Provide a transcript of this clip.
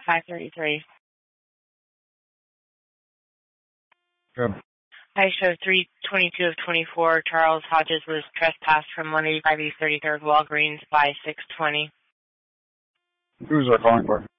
533. Good. I show 322 of 24. Charles Hodges was trespassed from 185 East 33rd Walgreens by 620. Who's calling for?